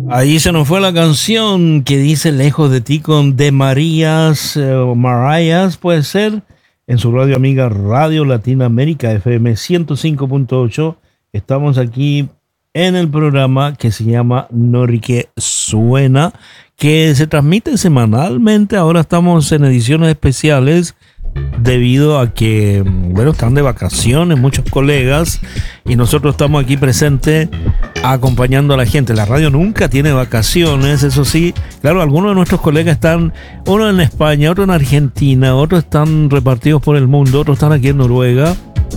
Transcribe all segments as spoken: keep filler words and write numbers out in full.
Ahí se nos fue la canción que dice Lejos de ti con De Marías, eh, Marias, puede ser, en su radio amiga Radio Latinoamérica F M ciento cinco punto ocho. Estamos aquí en el programa que se llama Norique Suena, que se transmite semanalmente. Ahora estamos en ediciones especiales debido a que, bueno, están de vacaciones muchos colegas y nosotros estamos aquí presentes acompañando a la gente. La radio nunca tiene vacaciones, eso sí. Claro, algunos de nuestros colegas están, uno en España, otro en Argentina, otros están repartidos por el mundo, otros están aquí en Noruega.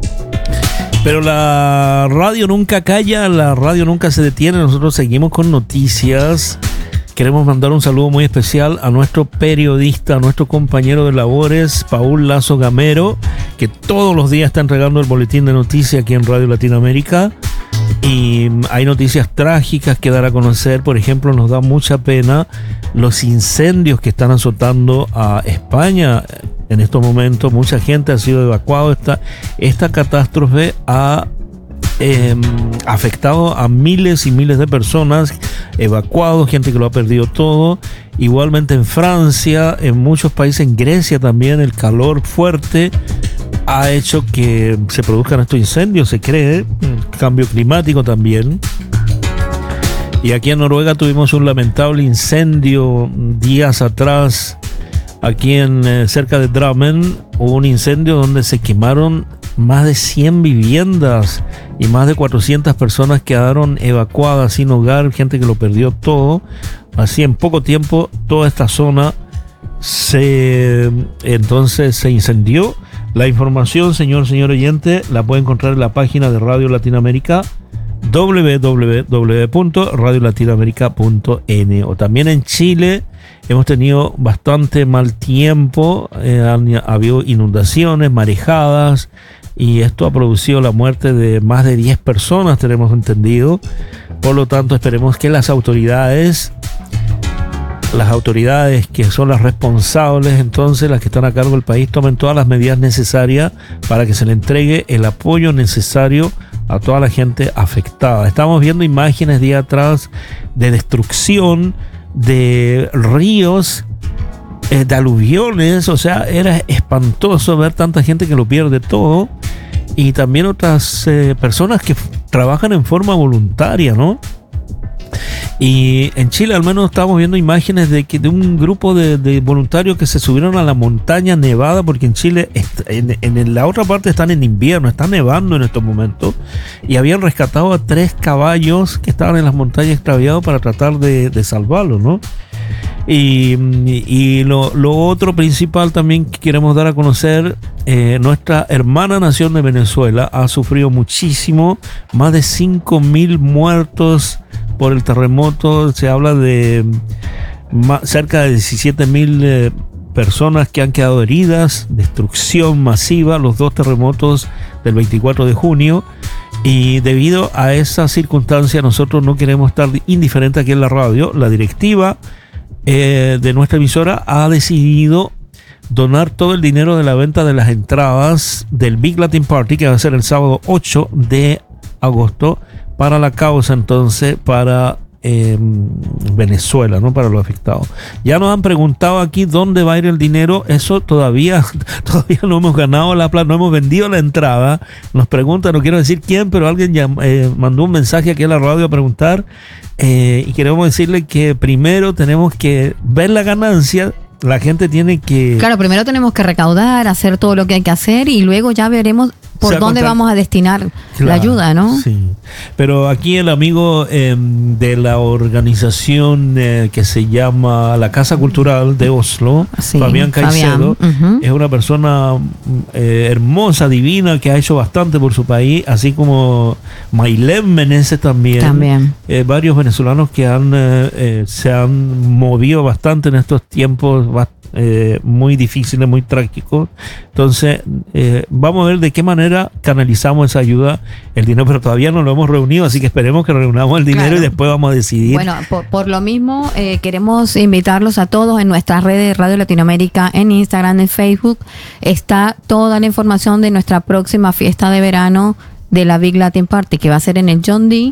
Pero la radio nunca calla, la radio nunca se detiene. Nosotros seguimos con noticias. Queremos mandar un saludo muy especial a nuestro periodista, a nuestro compañero de labores, Paul Lazo Gamero, que todos los días está entregando el boletín de noticias aquí en Radio Latinoamérica. Y hay noticias trágicas que dar a conocer. Por ejemplo, nos da mucha pena los incendios que están azotando a España en estos momentos. Mucha gente ha sido evacuada. Esta, esta catástrofe ha Eh, afectado a miles y miles de personas, evacuados, gente que lo ha perdido todo. Igualmente en Francia, en muchos países, en Grecia también, el calor fuerte ha hecho que se produzcan estos incendios, se cree, el cambio climático también. Y aquí en Noruega tuvimos un lamentable incendio días atrás, aquí en eh, cerca de Drammen, hubo un incendio donde se quemaron más de cien viviendas y más de cuatrocientas personas quedaron evacuadas sin hogar, gente que lo perdió todo. Así en poco tiempo toda esta zona se entonces se incendió. La información, señor, señor oyente, la puede encontrar en la página de Radio Latinoamérica, doble u doble u doble u punto radio latinoamérica punto n. O también en Chile hemos tenido bastante mal tiempo, eh, han habido inundaciones, marejadas, y esto ha producido la muerte de más de diez personas, tenemos entendido. Por lo tanto, esperemos que las autoridades, las autoridades que son las responsables, entonces las que están a cargo del país, tomen todas las medidas necesarias para que se le entregue el apoyo necesario a toda la gente afectada. Estamos viendo imágenes día atrás de destrucción de ríos, eh, de aluviones. O sea, era espantoso ver tanta gente que lo pierde todo, y también otras eh, personas que f- trabajan en forma voluntaria, ¿no? Y en Chile al menos estamos viendo imágenes de, que, de un grupo de, de voluntarios que se subieron a la montaña nevada, porque en Chile, en, en la otra parte están en invierno, está nevando en estos momentos, y habían rescatado a tres caballos que estaban en las montañas extraviados para tratar de, de salvarlos, ¿no? Y, y lo, lo otro principal también que queremos dar a conocer, eh, nuestra hermana nación de Venezuela ha sufrido muchísimo, más de cinco mil muertos por el terremoto. Se habla de más, cerca de diecisiete mil eh, personas que han quedado heridas, destrucción masiva, los dos terremotos del veinticuatro de junio. Y debido a esa circunstancia, nosotros no queremos estar indiferentes aquí en la radio. La directiva eh, de nuestra emisora ha decidido donar todo el dinero de la venta de las entradas del Big Latin Party, que va a ser el sábado ocho de agosto, para la causa, entonces, para eh, Venezuela, ¿no? Para los afectados. Ya nos han preguntado aquí dónde va a ir el dinero. Eso todavía, todavía no hemos ganado la plata, no hemos vendido la entrada. Nos preguntan, no quiero decir quién, pero alguien ya eh, mandó un mensaje aquí a la radio a preguntar, eh, y queremos decirle que primero tenemos que ver la ganancia. La gente tiene que... Claro, primero tenemos que recaudar, hacer todo lo que hay que hacer, y luego ya veremos por dónde contar... vamos a destinar claro, la ayuda, ¿no? Sí. Pero aquí el amigo eh, de la organización eh, que se llama la Casa Cultural de Oslo, sí, Fabián Caicedo, Fabián. Uh-huh. Es una persona eh, hermosa, divina, que ha hecho bastante por su país, así como Maylén Meneses también. También. Eh, varios venezolanos que han eh, eh, se han movido bastante en estos tiempos Eh, muy difíciles, muy trágicos. Entonces eh, vamos a ver de qué manera canalizamos esa ayuda, el dinero, pero todavía no lo hemos reunido, así que esperemos que reunamos el dinero, claro, y después vamos a decidir. Bueno, por, por lo mismo eh, queremos invitarlos a todos en nuestras redes de Radio Latinoamérica, en Instagram, en Facebook. Está toda la información de nuestra próxima fiesta de verano de la Big Latin Party, que va a ser en el John D.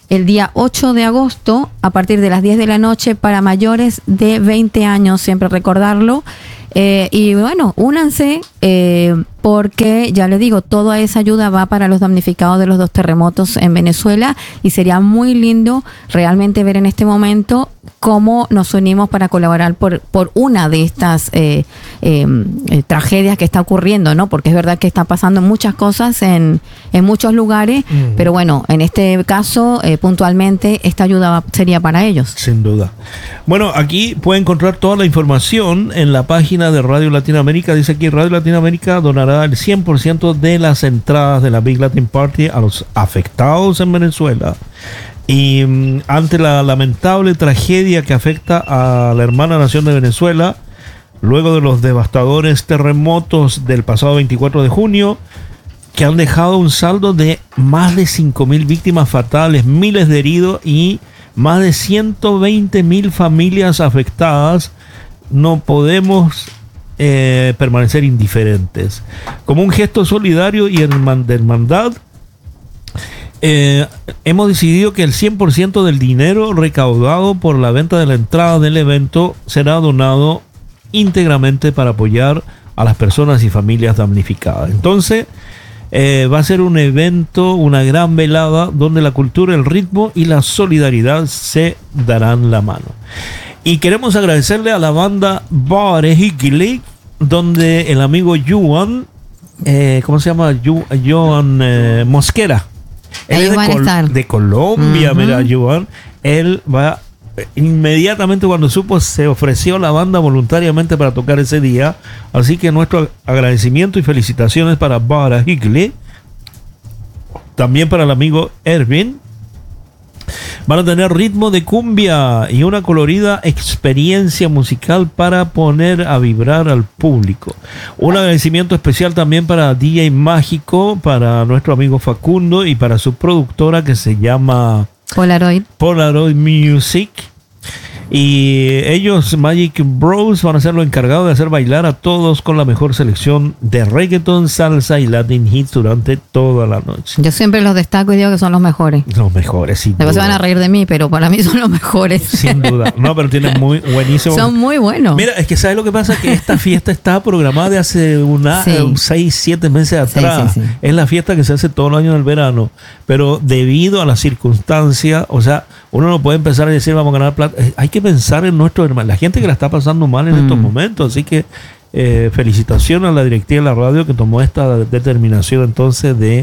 el día ocho de agosto a partir de las diez de la noche para mayores de veinte años, siempre recordarlo. Eh, y bueno, únanse eh, porque ya les digo, toda esa ayuda va para los damnificados de los dos terremotos en Venezuela y sería muy lindo realmente ver en este momento cómo nos unimos para colaborar por, por una de estas eh, eh, eh, tragedias que está ocurriendo, ¿no? Porque es verdad que están pasando muchas cosas en, en muchos lugares, uh-huh. pero bueno, en este caso, eh, puntualmente, esta ayuda sería para ellos. Sin duda. Bueno, aquí puede encontrar toda la información en la página de Radio Latinoamérica. Dice aquí, Radio Latinoamérica donará el cien por ciento de las entradas de la Big Latin Party a los afectados en Venezuela. Y um, ante la lamentable tragedia que afecta a la hermana nación de Venezuela, luego de los devastadores terremotos del pasado veinticuatro de junio, que han dejado un saldo de más de cinco mil víctimas fatales, miles de heridos y más de ciento veinte mil familias afectadas, no podemos eh, permanecer indiferentes. Como un gesto solidario y de hermandad, Eh, hemos decidido que el cien por ciento del dinero recaudado por la venta de la entrada del evento será donado íntegramente para apoyar a las personas y familias damnificadas. Entonces eh, va a ser un evento, una gran velada donde la cultura, el ritmo y la solidaridad se darán la mano. Y queremos agradecerle a la banda Bare Higli, donde el amigo Joan, eh, ¿cómo se llama? Joan eh, Mosquera. Él es de, Col- de Colombia, uh-huh. Mira, Joan. Él va, inmediatamente cuando supo, se ofreció a la banda voluntariamente para tocar ese día. Así que nuestro agradecimiento y felicitaciones para Bara Higli. También para el amigo Erwin. Van a tener ritmo de cumbia y una colorida experiencia musical para poner a vibrar al público. Un agradecimiento especial también para D J Mágico, para nuestro amigo Facundo y para su productora que se llama Polaroid. Polaroid Music. Y ellos, Magic Bros, van a ser los encargados de hacer bailar a todos con la mejor selección de reggaeton, salsa y latin hits durante toda la noche. Yo siempre los destaco y digo que son los mejores. Los mejores, sin Después duda. Se van a reír de mí, pero para mí son los mejores. Sin duda. No, pero tienen muy buenísimo. Son muy buenos. Mira, es que ¿sabes lo que pasa? Que esta fiesta está programada de hace una, sí. eh, seis, siete meses atrás. Sí, sí, sí. Es la fiesta que se hace todo el año en el verano. Pero debido a las circunstancias, o sea, uno no puede empezar a decir vamos a ganar plata. Hay que pensar en nuestros hermanos, la gente que la está pasando mal en mm. estos momentos. Así que eh, felicitaciones a la directiva de la radio que tomó esta determinación entonces de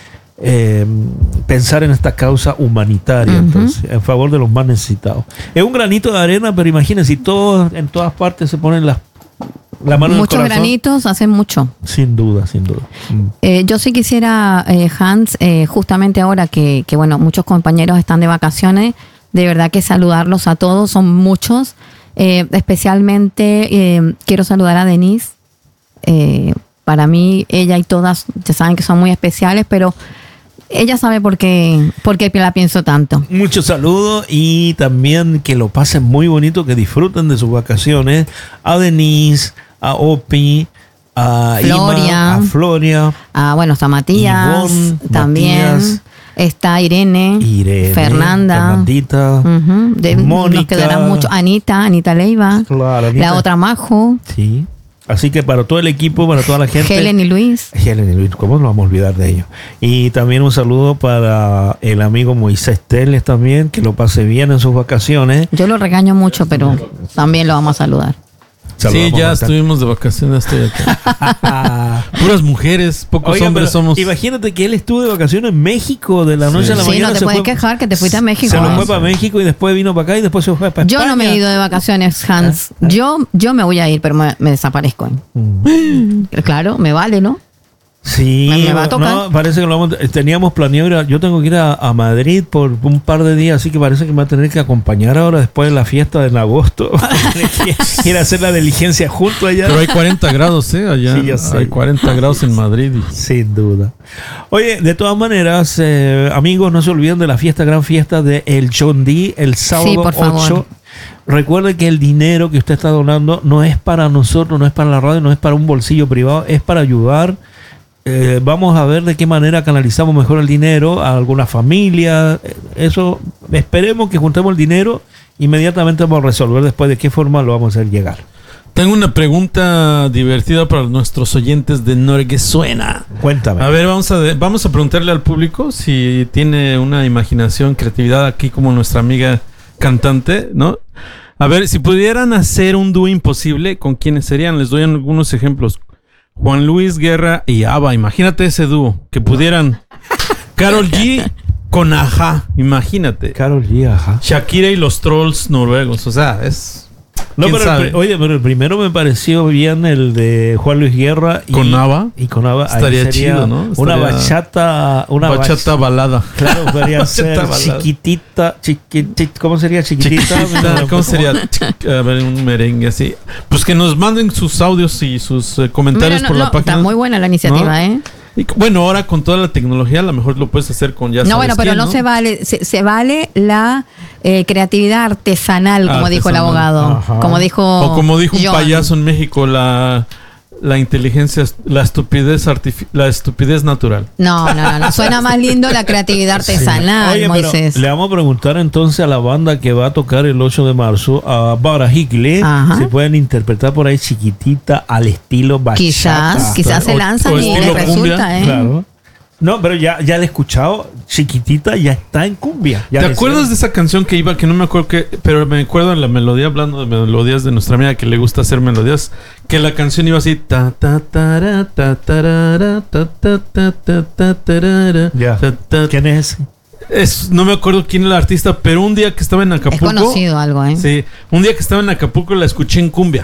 eh, pensar en esta causa humanitaria, uh-huh. entonces, en favor de los más necesitados. Es un granito de arena, pero imagínense, si todos en todas partes se ponen las la mano en el corazón. Muchos granitos hacen mucho. Sin duda, sin duda. Mm. Eh, yo sí quisiera, eh, Hans, eh, justamente ahora que, que, bueno, muchos compañeros están de vacaciones, de verdad que saludarlos a todos, son muchos. Eh, especialmente eh, quiero saludar a Denise. Eh, para mí, ella y todas, ya saben que son muy especiales, pero ella sabe por qué, por qué la pienso tanto. Muchos saludos y también que lo pasen muy bonito, que disfruten de sus vacaciones. A Denise, a Opi, a Floria, Ima, a Floria. A, bueno, está Matías, Ivonne, también. Matías, está Irene, Irene Fernanda, Fernandita, uh-huh. de, Mónica. Nos quedarán mucho. Anita, Anita Leiva. Claro, Anita. La otra Majo. Sí. Así que para todo el equipo, para toda la gente. Helen y Luis. Helen y Luis, ¿cómo nos vamos a olvidar de ellos? Y también un saludo para el amigo Moisés Teles también, que lo pase bien en sus vacaciones. Yo lo regaño mucho, pero también lo vamos a saludar. Saludamos, sí, ya Marta. Estuvimos de vacaciones, estoy acá. Puras mujeres, pocos Oiga, hombres somos. Imagínate que él estuvo de vacaciones en México de la noche sí. a la sí, mañana. Sí, no te puedes fue, quejar que te fuiste a México. Se lo fue para México y después vino para acá y después se fue para España. Yo no me he ido de vacaciones, Hans. Ah, ah. Yo, yo me voy a ir, pero me, me desaparezco. Mm. Claro, me vale, ¿no? Sí, me, me va a tocar. No, parece que lo vamos, teníamos planeado ir a, yo tengo que ir a, a Madrid por un par de días, así que parece que me va a tener que acompañar ahora después de la fiesta de en agosto. Ir a hacer la diligencia junto allá. Pero hay cuarenta grados, ¿eh? Allá sí, hay cuarenta grados en Madrid. Sin duda. Oye, de todas maneras, eh, amigos, no se olviden de la fiesta, gran fiesta de El John D, el sábado sí, por favor. ocho. Recuerde que el dinero que usted está donando no es para nosotros, no es para la radio, no es para un bolsillo privado, es para ayudar eh, vamos a ver de qué manera canalizamos mejor el dinero a alguna familia. Eso, esperemos que juntemos el dinero, inmediatamente vamos a resolver después de qué forma lo vamos a hacer llegar. Tengo una pregunta divertida para nuestros oyentes de Norge Suena. Cuéntame. A ver, vamos a, de, vamos a preguntarle al público si tiene una imaginación, creatividad aquí como nuestra amiga cantante, ¿no? A ver, si pudieran hacer un dúo imposible, ¿con quiénes serían? Les doy algunos ejemplos. Juan Luis Guerra y ABBA. Imagínate ese dúo. Que pudieran... Karol G con Ajá. Imagínate. Karol G, Ajá. Shakira y los Trolls noruegos. O sea, es... No, ¿Quién pero sabe? el, oye, pero el primero me pareció bien el de Juan Luis Guerra y, ¿Con ABBA? Y con ABBA. Estaría Ahí sería chido, ¿no? Una Estaría- bachata, una Bachata bach- balada. Claro, podría ser Bachata balada. chiquitita, chiquitita, ¿cómo sería chiquitita? Chiquitita, ¿cómo sería? A ver, un merengue así. Pues que nos manden sus audios y sus eh, comentarios Mira, no, por la no, página. está muy buena la iniciativa, ¿No? ¿eh? Y, bueno, ahora con toda la tecnología, a lo mejor lo puedes hacer con ya No, sabes bueno, pero quién, no, se vale, se, se vale la eh, creatividad artesanal, como dijo el Artesanal. abogado, Ajá. como dijo O como dijo un John. payaso en México, la, la inteligencia, la estupidez artifi- la estupidez natural. No, no, no, no, suena más lindo la creatividad artesanal, Oye, pero Moisés. le vamos a preguntar entonces a la banda que va a tocar el ocho de marzo, a Bara Higley, Ajá. si pueden interpretar por ahí chiquitita al estilo bachata. Quizás, quizás se O- lanzan o y estilo les cumbia. resulta, ¿eh? Claro. No, pero ya, ya le he escuchado, chiquitita ya está en cumbia. Ya ¿Te le acuerdas hicieron. de esa canción que iba, que no me acuerdo que, pero me acuerdo en la melodía, hablando de melodías de nuestra amiga que le gusta hacer melodías, que la canción iba así, ta ta ta ta tarara, ta ta ta ta ta tarara, Ya. ta, ta. ¿Quién es ese? Es, no me acuerdo quién era el artista, pero un día que estaba en Es Acapulco, conocido algo, ¿eh? sí, un día que estaba en Acapulco la escuché en cumbia.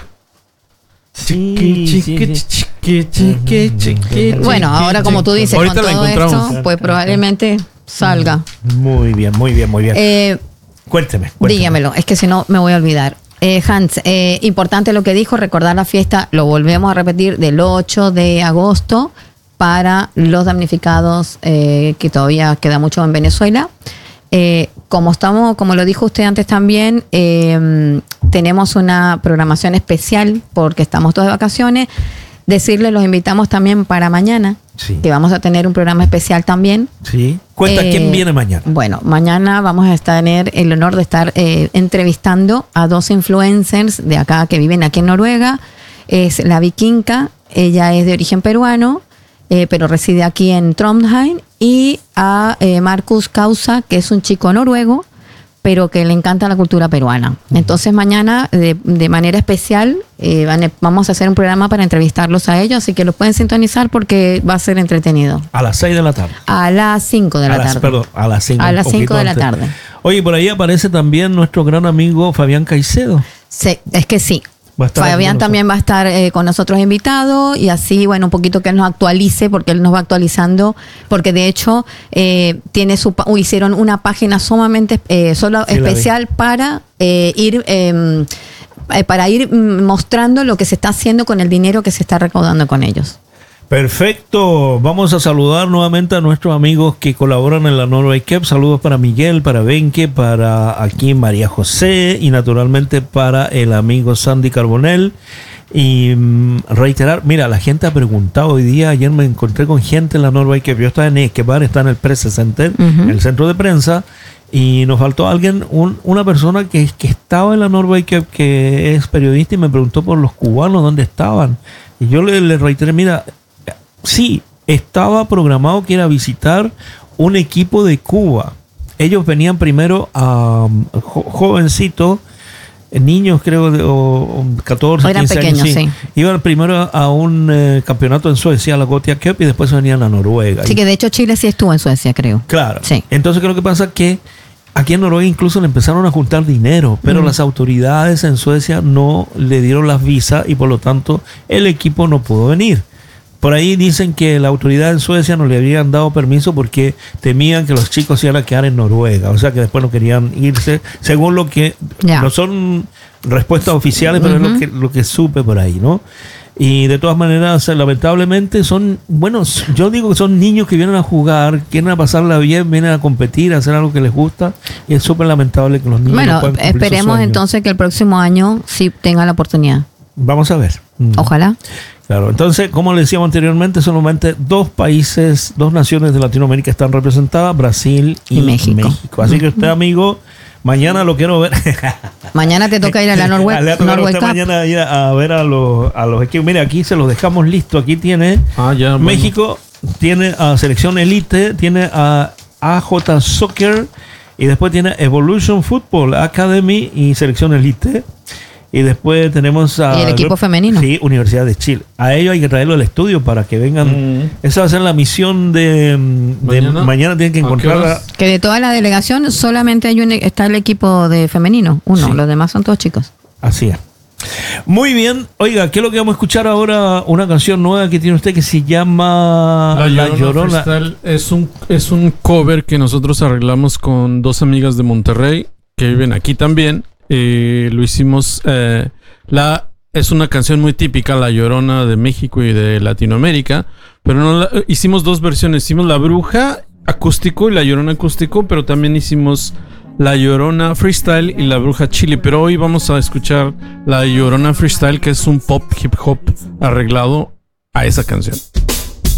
Sí, Chiqui, sí, chiqui, sí. chiqui, chiqui, chiqui, Bueno, chiqui, ahora como tú chiqui. dices, Ahorita con la todo encontramos. esto, pues probablemente salga. Muy bien, muy bien, muy bien. Eh, Cuénteme, cuénteme. dígamelo, es que si no me voy a olvidar. Eh, Hans, eh, importante lo que dijo, recordar la fiesta, lo volvemos a repetir, del ocho de agosto para los damnificados, eh, que todavía queda mucho en Venezuela. Eh, como estamos, como lo dijo usted antes también, eh, tenemos una programación especial porque estamos todos de vacaciones. Decirles, los invitamos también para mañana, Sí. que vamos a tener un programa especial también. Sí. Cuenta Eh, quién viene mañana. Bueno, mañana vamos a tener el honor de estar eh, entrevistando a dos influencers de acá que viven aquí en Noruega. Es la Vikinka, ella es de origen peruano, eh, pero reside aquí en Trondheim, y a eh, Marcus Causa, que es un chico noruego, pero que le encanta la cultura peruana. Entonces mañana, de, de manera especial, eh, van a- vamos a hacer un programa para entrevistarlos a ellos, así que los pueden sintonizar porque va a ser entretenido. A las seis de la tarde. A las cinco de la a las, tarde. Perdón, a las cinco. A un las poquito cinco de la antes. tarde. Oye, por ahí aparece también nuestro gran amigo Fabián Caicedo. Sí, es que sí. Va a estar Fabián con también va a estar eh, con nosotros invitado, y así, bueno, un poquito que él nos actualice, porque él nos va actualizando, porque de hecho eh, tiene su pa- uh, hicieron una página sumamente eh, solo Sí, la vi. especial para eh, ir eh, eh, para ir mm, mostrando lo que se está haciendo con el dinero que se está recaudando con ellos. Perfecto. Vamos a saludar nuevamente a nuestros amigos que colaboran en la Norway Cup. Saludos para Miguel, para Benke, para aquí María José y naturalmente para el amigo Sandy Carbonell. Y mm, reiterar, mira, la gente ha preguntado hoy día, ayer me encontré con gente en la Norway Cup. Yo estaba en Esquebar, está en el Press Center, Ujú. en el centro de prensa, y nos faltó alguien, un- una persona que, que estaba en la Norway Cup, que es periodista, y me preguntó por los cubanos, dónde estaban. Y yo le, le reiteré, mira, sí, estaba programado que era visitar un equipo de Cuba. Ellos venían primero a um, jo- jovencitos, eh, niños creo, de, o, o catorce, Eran quince pequeños, años. sí. Iban primero a un eh, campeonato en Suecia, la Gothia Cup, y después venían a Noruega. Así Y- que de hecho Chile sí estuvo en Suecia, creo. Claro. Sí. Entonces, ¿qué es lo que pasa? Que aquí en Noruega incluso le empezaron a juntar dinero, pero Mm. las autoridades en Suecia no le dieron las visas y por lo tanto el equipo no pudo venir. Por ahí dicen que la autoridad en Suecia no le habían dado permiso porque temían que los chicos se iban a quedar en Noruega, o sea que después no querían irse, según lo que Ya. no son respuestas oficiales, pero Ujú. es lo que, lo que supe por ahí, ¿no? Y de todas maneras, eh, lamentablemente son, bueno, s- yo digo que son niños que vienen a jugar, quieren a pasarla bien, vienen a competir, a hacer algo que les gusta, y es súper lamentable que los niños no Bueno, puedan cumplir sus esperemos sueños. entonces que el próximo año sí tenga la oportunidad. Vamos a ver. Mm. Ojalá. Claro, entonces, como le decíamos anteriormente, solamente dos países, dos naciones de Latinoamérica están representadas, Brasil y, Y México. México. Así que usted, amigo, mañana lo quiero ver. Mañana te toca ir a la Norway, Le va a tocar a Norway usted Cup. mañana ir a ver a los, a los equipos. Mire, aquí se los dejamos listo. Aquí tiene Ah, ya. bueno. México, tiene a Selección Elite, tiene a A J Soccer y después tiene Evolution Football Academy y Selección Elite. Y después tenemos a... Y el equipo femenino. Sí, Universidad de Chile. A ellos hay que traerlo al estudio para que vengan. Mm. Esa va a ser la misión de... de ¿Mañana? mañana tienen que ¿A qué encontrar... horas? Que de toda la delegación solamente hay un, está el equipo de femenino, uno, Sí. los demás son todos chicos. Así es. Muy bien. Oiga, ¿qué es lo que vamos a escuchar ahora? Una canción nueva que tiene usted que se llama La La Llorona, Llorona. Freestyle es un, es un cover que nosotros arreglamos con dos amigas de Monterrey que viven aquí también. Eh, lo hicimos. eh, la, es una canción muy típica, La Llorona de México y de Latinoamérica. Pero no la- hicimos dos versiones. Hicimos La Bruja acústico y La Llorona acústico, pero también hicimos La Llorona Freestyle y La Bruja Chili. Pero hoy vamos a escuchar La Llorona Freestyle, que es un pop hip hop arreglado a esa canción.